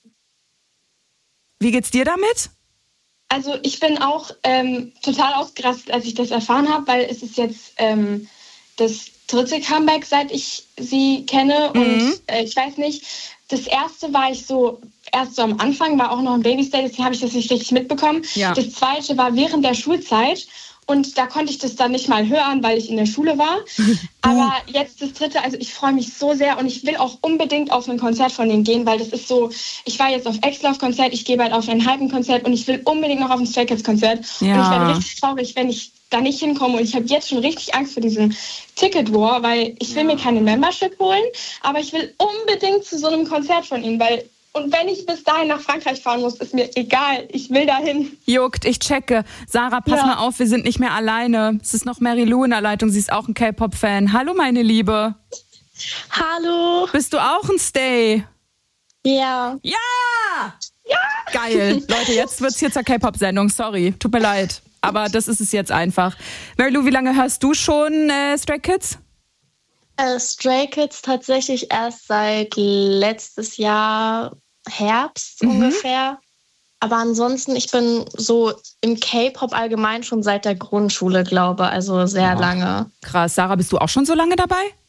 Wie geht's dir damit? Also ich bin auch ähm, total ausgerastet, als ich das erfahren habe, weil es ist jetzt ähm, das dritte Comeback, seit ich sie kenne. Mhm. Und äh, ich weiß nicht, das erste war ich so... Erst so am Anfang war auch noch ein Babystay, deswegen habe ich das nicht richtig mitbekommen. Ja. Das zweite war während der Schulzeit und da konnte ich das dann nicht mal hören, weil ich in der Schule war. Aber jetzt das dritte, also ich freue mich so sehr und ich will auch unbedingt auf ein Konzert von denen gehen, weil das ist so, ich war jetzt auf X-Love-Konzert, ich gehe bald auf ein Hypen-Konzert und ich will unbedingt noch auf ein Stray Kids-Konzert. Ja. Und ich werde richtig traurig, wenn ich da nicht hinkomme und ich habe jetzt schon richtig Angst vor diesem Ticket-War, weil ich will ja. mir keine Membership holen, aber ich will unbedingt zu so einem Konzert von ihnen, weil und wenn ich bis dahin nach Frankreich fahren muss, ist mir egal. Ich will dahin. Juckt, ich checke. Sarah, pass ja. mal auf, wir sind nicht mehr alleine. Es ist noch Mary Lou in der Leitung. Sie ist auch ein K-Pop-Fan. Hallo, meine Liebe. Hallo. Bist du auch ein Stay? Ja. Ja! Ja! Geil. Leute, jetzt wird's hier zur K-Pop-Sendung. Sorry, tut mir leid. Aber das ist es jetzt einfach. Mary Lou, wie lange hörst du schon äh, Stray Kids? Äh, Stray Kids tatsächlich erst seit letztes Jahr Herbst mhm. ungefähr. Aber ansonsten, ich bin so im K-Pop allgemein schon seit der Grundschule, glaube ich. Also sehr oh. lange. Krass. Sarah, bist du auch schon so lange dabei?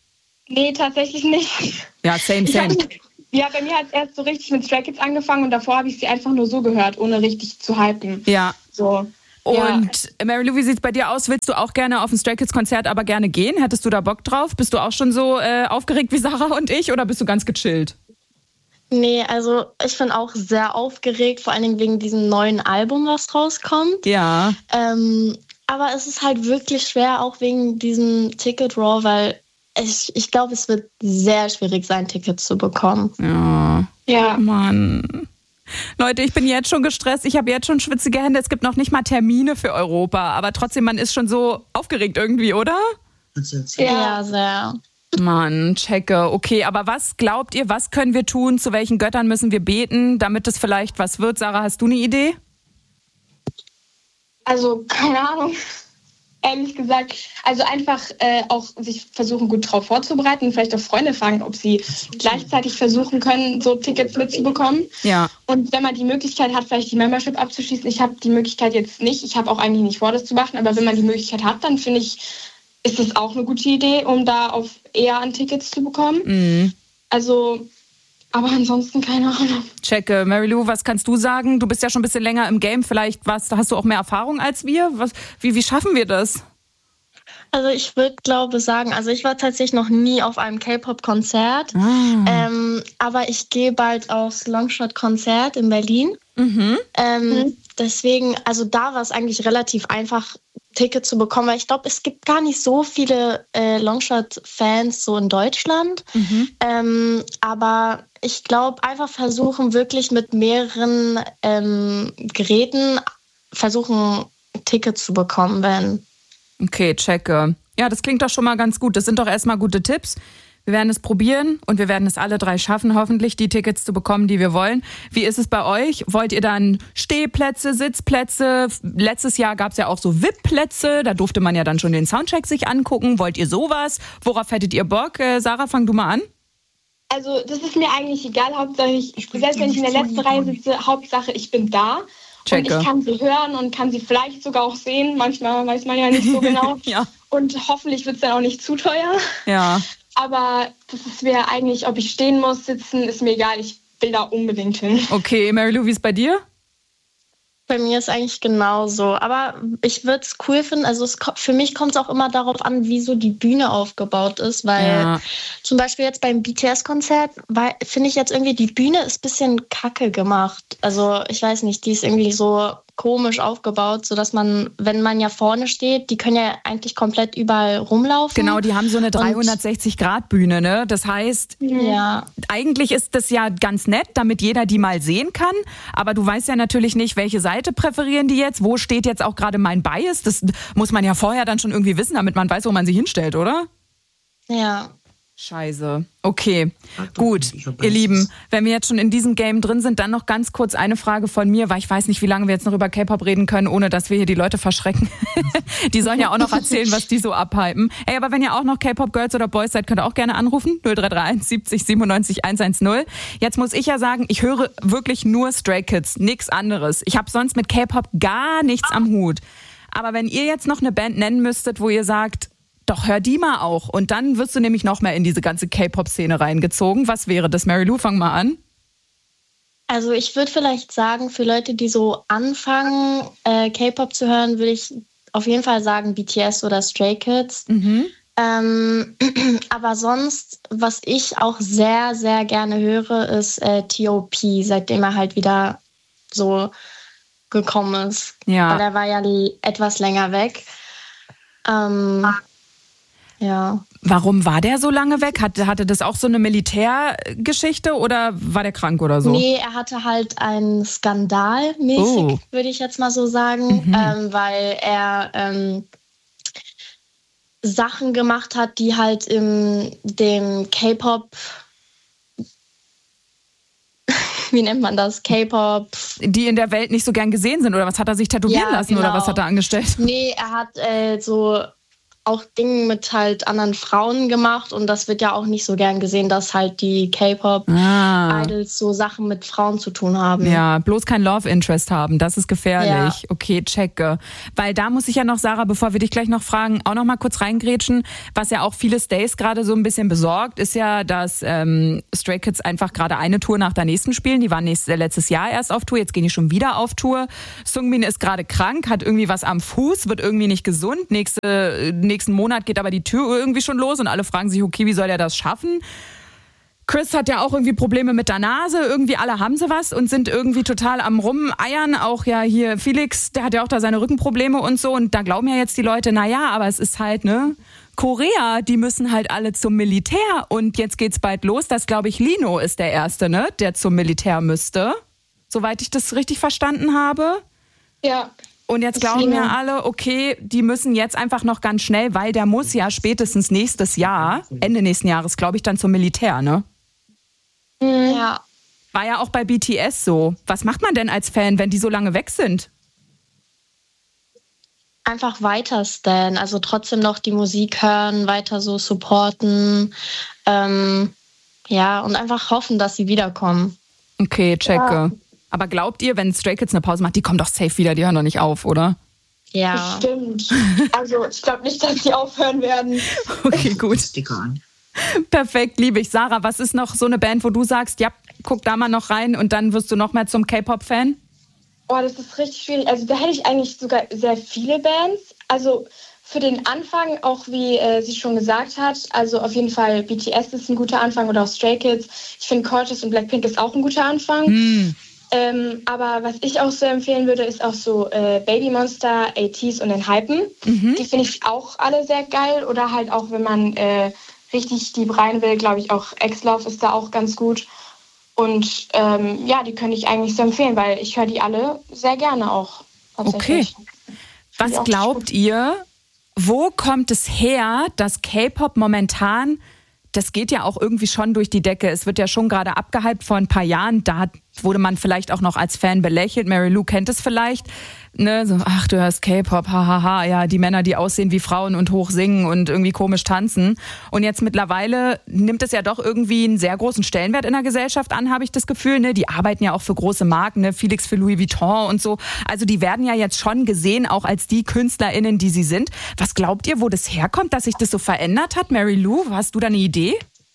Nee, tatsächlich nicht. Ja, same, Ich same. hab, ja, bei mir hat es erst so richtig mit Stray Kids angefangen und davor habe ich sie einfach nur so gehört, ohne richtig zu hypen. Ja. So. Und ja. Mary Lou, wie sieht es bei dir aus? Willst du auch gerne auf ein Stray Kids Konzert aber gerne gehen? Hättest du da Bock drauf? Bist du auch schon so äh, aufgeregt wie Sarah und ich oder bist du ganz gechillt? Nee, also ich bin auch sehr aufgeregt, vor allen Dingen wegen diesem neuen Album, was rauskommt. Ja. Ähm, aber es ist halt wirklich schwer, auch wegen diesem Ticket Raw, weil ich, ich glaube, es wird sehr schwierig sein, Tickets zu bekommen. Ja. Ja. Mann. Leute, ich bin jetzt schon gestresst. Ich habe jetzt schon schwitzige Hände. Es gibt noch nicht mal Termine für Europa. Aber trotzdem, man ist schon so aufgeregt irgendwie, oder? Ja, ja sehr. Mann, checke. Okay, aber was glaubt ihr, was können wir tun? Zu welchen Göttern müssen wir beten, damit es vielleicht was wird? Sarah, hast du eine Idee? Also, keine Ahnung. Ehrlich gesagt, also einfach äh, auch sich versuchen, gut drauf vorzubereiten und vielleicht auch Freunde fragen, ob sie gleichzeitig versuchen können, so Tickets mitzubekommen. Ja. Und wenn man die Möglichkeit hat, vielleicht die Membership abzuschließen, ich habe die Möglichkeit jetzt nicht, ich habe auch eigentlich nicht vor, das zu machen, aber wenn man die Möglichkeit hat, dann finde ich, ist das auch eine gute Idee, um da auf eher an Tickets zu bekommen. Mhm. Also, aber ansonsten keine Ahnung. Checke. Mary Lou, was kannst du sagen? Du bist ja schon ein bisschen länger im Game. Vielleicht was, hast du auch mehr Erfahrung als wir? Was, wie, wie schaffen wir das? Also ich würde, glaube sagen, also ich war tatsächlich noch nie auf einem K-Pop-Konzert, Ah. ähm, aber ich gehe bald aufs Longshot-Konzert in Berlin. Mhm. Ähm, Mhm. Deswegen, also da war es eigentlich relativ einfach, Tickets zu bekommen, weil ich glaube, es gibt gar nicht so viele äh, Longshot-Fans so in Deutschland. Mhm. Ähm, aber ich glaube, einfach versuchen, wirklich mit mehreren ähm, Geräten versuchen, Tickets zu bekommen, wenn. Okay, checke. Ja, das klingt doch schon mal ganz gut. Das sind doch erstmal gute Tipps. Wir werden es probieren und wir werden es alle drei schaffen, hoffentlich die Tickets zu bekommen, die wir wollen. Wie ist es bei euch? Wollt ihr dann Stehplätze, Sitzplätze? Letztes Jahr gab es ja auch so V I P-Plätze. Da durfte man ja dann schon den Soundcheck sich angucken. Wollt ihr sowas? Worauf hättet ihr Bock? Äh, Sarah, fang du mal an. Also das ist mir eigentlich egal, Hauptsache ich, selbst wenn ich in der letzten Reihe sitze, Hauptsache ich bin da. Checke. Und ich kann sie hören und kann sie vielleicht sogar auch sehen. Manchmal weiß man ja nicht so genau. Ja. Und hoffentlich wird es dann auch nicht zu teuer. Ja. Aber das ist mir eigentlich, ob ich stehen muss, sitzen, ist mir egal. Ich will da unbedingt hin. Okay, Mary Lou, wie ist bei dir? Bei mir ist eigentlich genauso. Aber ich würde es cool finden. Also es, für mich kommt es auch immer darauf an, wie so die Bühne aufgebaut ist. Weil Ja. zum Beispiel jetzt beim B T S-Konzert finde ich jetzt irgendwie, die Bühne ist ein bisschen kacke gemacht. Also ich weiß nicht, die ist irgendwie so komisch aufgebaut, sodass man, wenn man ja vorne steht, die können ja eigentlich komplett überall rumlaufen. Genau, die haben so eine dreihundertsechzig-Grad-Bühne, ne? Das heißt, Ja. eigentlich ist das ja ganz nett, damit jeder die mal sehen kann. Aber du weißt ja natürlich nicht, welche Seite präferieren die jetzt. Wo steht jetzt auch gerade mein Bias? Das muss man ja vorher dann schon irgendwie wissen, damit man weiß, wo man sie hinstellt, oder? Ja. Scheiße. Okay, gut. Ihr Lieben, wenn wir jetzt schon in diesem Game drin sind, dann noch ganz kurz eine Frage von mir, weil ich weiß nicht, wie lange wir jetzt noch über K-Pop reden können, ohne dass wir hier die Leute verschrecken. Die sollen ja auch noch erzählen, was die so abhypen. Ey, aber wenn ihr auch noch K-Pop-Girls oder Boys seid, könnt ihr auch gerne anrufen. null drei drei eins siebzig siebenundneunzig hundertzehn. Jetzt muss ich ja sagen, ich höre wirklich nur Stray Kids, nichts anderes. Ich habe sonst mit K-Pop gar nichts am Hut. Aber wenn ihr jetzt noch eine Band nennen müsstet, wo ihr sagt, doch, hör die mal auch. Und dann wirst du nämlich noch mehr in diese ganze K-Pop-Szene reingezogen. Was wäre das? Mary Lou, fang mal an. Also ich würde vielleicht sagen, für Leute, die so anfangen, äh, K-Pop zu hören, würde ich auf jeden Fall sagen B T S oder Stray Kids. Mhm. Ähm, aber sonst, was ich auch sehr, sehr gerne höre, ist äh, T O P, seitdem er halt wieder so gekommen ist. Ja. Weil er war ja l- etwas länger weg. Ähm, ja. Warum war der so lange weg? Hatte, hatte das auch so eine Militärgeschichte oder war der krank oder so? Nee, er hatte halt einen Skandal mäßig, Oh. würde ich jetzt mal so sagen, Mhm. ähm, weil er ähm, Sachen gemacht hat, die halt im dem K-Pop, wie nennt man das? K-Pop. Die in der Welt nicht so gern gesehen sind oder was hat er sich tätowieren Ja, lassen oder genau. was hat er angestellt? Nee, er hat äh, so auch Dinge mit halt anderen Frauen gemacht und das wird ja auch nicht so gern gesehen, dass halt die K-Pop-Idols ah. so Sachen mit Frauen zu tun haben. Ja, bloß kein Love Interest haben, das ist gefährlich. Ja. Okay, checke. Weil da muss ich ja noch, Sarah, bevor wir dich gleich noch fragen, auch noch mal kurz reingrätschen, was ja auch viele Stays gerade so ein bisschen besorgt, ist ja, dass ähm, Stray Kids einfach gerade eine Tour nach der nächsten spielen. Die waren nächstes, letztes Jahr erst auf Tour, jetzt gehen die schon wieder auf Tour. Seungmin ist gerade krank, hat irgendwie was am Fuß, wird irgendwie nicht gesund. Nächste Nächsten Monat geht aber die Tür irgendwie schon los und alle fragen sich, okay, wie soll der das schaffen? Chris hat ja auch irgendwie Probleme mit der Nase, irgendwie alle haben sie was und sind irgendwie total am Rumeiern. Auch ja hier Felix, der hat ja auch da seine Rückenprobleme und so und da glauben ja jetzt die Leute, naja, aber es ist halt, ne, Korea, die müssen halt alle zum Militär und jetzt geht's bald los. Das, glaube ich, Lino ist der Erste, ne, der zum Militär müsste, soweit ich das richtig verstanden habe. Ja. Und jetzt glauben ja alle, okay, die müssen jetzt einfach noch ganz schnell, weil der muss ja spätestens nächstes Jahr, Ende nächsten Jahres, glaube ich, dann zum Militär, ne? Ja. War ja auch bei B T S so. Was macht man denn als Fan, wenn die so lange weg sind? Einfach weiter stan, also trotzdem noch die Musik hören, weiter so supporten, ähm, ja, und einfach hoffen, dass sie wiederkommen. Okay, checke. Ja. Aber glaubt ihr, wenn Stray Kids eine Pause macht, die kommen doch safe wieder, die hören doch nicht auf, oder? Ja. Stimmt. Also ich glaube nicht, dass die aufhören werden. Okay, gut. Perfekt, liebe ich. Sarah, was ist noch so eine Band, wo du sagst, ja, guck da mal noch rein und dann wirst du noch mehr zum K-Pop-Fan? Oh, das ist richtig schwierig. Also da hätte ich eigentlich sogar sehr viele Bands. Also für den Anfang, auch wie äh, sie schon gesagt hat, also auf jeden Fall B T S ist ein guter Anfang oder auch Stray Kids. Ich finde Cortez und Blackpink ist auch ein guter Anfang. Mm. Ähm, aber was ich auch so empfehlen würde, ist auch so äh, Baby Monster, A Ts und den Hypen. Mhm. Die finde ich auch alle sehr geil. Oder halt auch, wenn man äh, richtig deep rein will, glaube ich auch X-Love ist da auch ganz gut. Und ähm, ja, die könnte ich eigentlich so empfehlen, weil ich höre die alle sehr gerne auch. Okay. Was glaubt ihr, wo kommt es her, dass K-Pop momentan, das geht ja auch irgendwie schon durch die Decke. Es wird ja schon gerade abgehypt vor ein paar Jahren. Da wurde man vielleicht auch noch als Fan belächelt. Mary Lou kennt es vielleicht. Ne? So, ach, du hörst K-Pop, hahaha. Ja, die Männer, die aussehen wie Frauen und hoch singen und irgendwie komisch tanzen. Und jetzt mittlerweile nimmt es ja doch irgendwie einen sehr großen Stellenwert in der Gesellschaft an, habe ich das Gefühl. Ne? Die arbeiten ja auch für große Marken, ne? Felix für Louis Vuitton und so. Also die werden ja jetzt schon gesehen, auch als die KünstlerInnen, die sie sind. Was glaubt ihr, wo das herkommt, dass sich das so verändert hat? Mary Lou, hast du da eine Idee?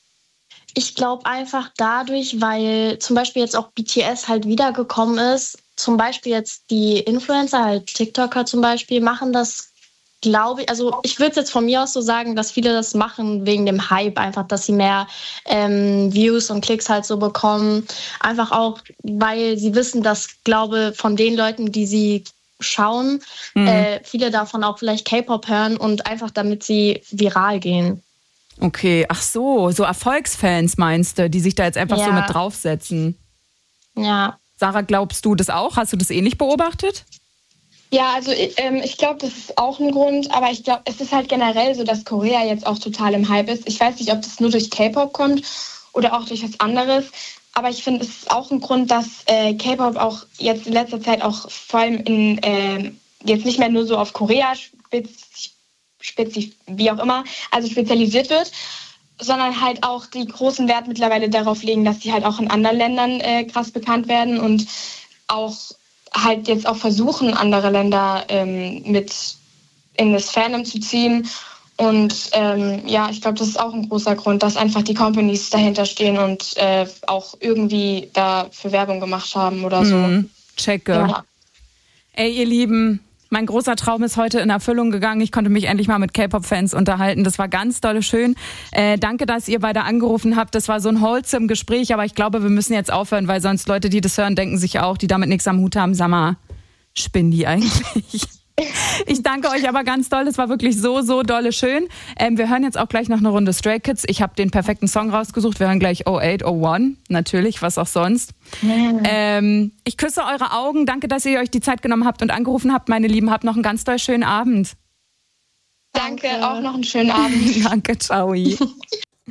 Ich glaube einfach dadurch, weil zum Beispiel jetzt auch B T S halt wiedergekommen ist. Zum Beispiel jetzt die Influencer, halt TikToker zum Beispiel, machen das, glaube ich, also ich würde jetzt von mir aus so sagen, dass viele das machen wegen dem Hype einfach, dass sie mehr ähm, Views und Klicks halt so bekommen. Einfach auch, weil sie wissen, dass, glaube von den Leuten, die sie schauen, mhm. äh, viele davon auch vielleicht K-Pop hören und einfach damit sie viral gehen. Okay, ach so, so Erfolgsfans meinst du, die sich da jetzt einfach ja. so mit draufsetzen. Ja. Sarah, glaubst du das auch? Hast du das ähnlich beobachtet? Ja, also ähm, ich glaube, das ist auch ein Grund, aber ich glaube, es ist halt generell so, dass Korea jetzt auch total im Hype ist. Ich weiß nicht, ob das nur durch K-Pop kommt oder auch durch was anderes, aber ich finde, es ist auch ein Grund, dass äh, K-Pop auch jetzt in letzter Zeit auch vor allem in, äh, jetzt nicht mehr nur so auf Korea spezif- spezif- wie auch immer, also spezialisiert wird, sondern halt auch die großen Wert mittlerweile darauf legen, dass sie halt auch in anderen Ländern äh, krass bekannt werden und auch halt jetzt auch versuchen, andere Länder ähm, mit in das Fandom zu ziehen. Und ähm, ja, ich glaube, das ist auch ein großer Grund, dass einfach die Companies dahinter stehen und äh, auch irgendwie dafür Werbung gemacht haben oder so. Mhm. Checke. Ja. Ey, ihr Lieben, mein großer Traum ist heute in Erfüllung gegangen. Ich konnte mich endlich mal mit K-Pop-Fans unterhalten. Das war ganz dolle schön. Äh, danke, dass ihr beide angerufen habt. Das war so ein wholesome Gespräch, aber ich glaube, wir müssen jetzt aufhören, weil sonst Leute, die das hören, denken sich auch, die damit nichts am Hut haben, sag mal, spinnen die eigentlich? Ich danke euch aber ganz doll. Das war wirklich so, so dolle schön. Ähm, wir hören jetzt auch gleich noch eine Runde Stray Kids. Ich habe den perfekten Song rausgesucht. Wir hören gleich oh acht oh eins. Natürlich, was auch sonst. Mhm. Ähm, ich küsse eure Augen. Danke, dass ihr euch die Zeit genommen habt und angerufen habt, meine Lieben. Habt noch einen ganz doll schönen Abend. Danke, auch noch einen schönen Abend. Danke, ciao.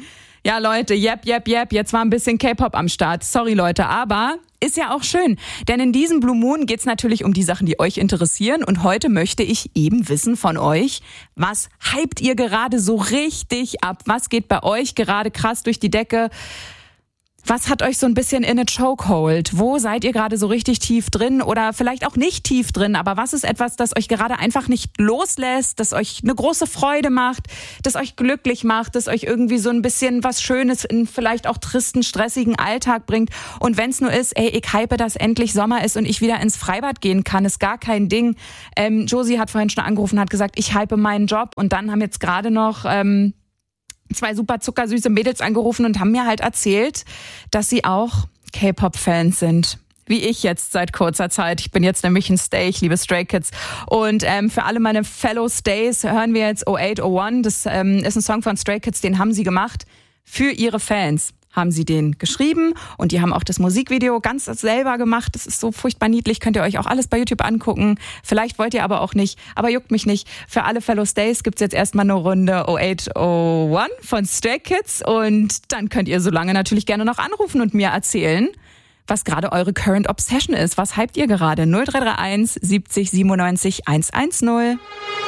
Ja, Leute, yep, yep, yep, jetzt war ein bisschen K-Pop am Start. Sorry, Leute, aber ist ja auch schön. Denn in diesem Blue Moon geht's natürlich um die Sachen, die euch interessieren. Und heute möchte ich eben wissen von euch, was hypt ihr gerade so richtig ab? Was geht bei euch gerade krass durch die Decke? Was hat euch so ein bisschen in a chokehold? Wo seid ihr gerade so richtig tief drin oder vielleicht auch nicht tief drin? Aber was ist etwas, das euch gerade einfach nicht loslässt, das euch eine große Freude macht, das euch glücklich macht, das euch irgendwie so ein bisschen was Schönes in vielleicht auch tristen, stressigen Alltag bringt? Und wenn es nur ist, ey, ich hype, dass endlich Sommer ist und ich wieder ins Freibad gehen kann, ist gar kein Ding. Ähm, Josie hat vorhin schon angerufen, hat gesagt, ich hype meinen Job. Und dann haben jetzt gerade noch Ähm, zwei super zuckersüße Mädels angerufen und haben mir halt erzählt, dass sie auch K-Pop-Fans sind. Wie ich jetzt seit kurzer Zeit. Ich bin jetzt nämlich ein Stay, ich liebe Stray Kids. Und ähm, für alle meine Fellow Stays hören wir jetzt oh eight oh one. Das ähm, ist ein Song von Stray Kids, den haben sie gemacht für ihre Fans. Haben sie den geschrieben und die haben auch das Musikvideo ganz selber gemacht. Das ist so furchtbar niedlich, könnt ihr euch auch alles bei YouTube angucken. Vielleicht wollt ihr aber auch nicht, aber juckt mich nicht. Für alle Fellow Stays gibt's jetzt erstmal eine Runde oh eight oh one von Stray Kids und dann könnt ihr so lange natürlich gerne noch anrufen und mir erzählen, was gerade eure Current Obsession ist. Was hypt ihr gerade? null drei drei eins siebzig siebenundneunzig hundertzehn.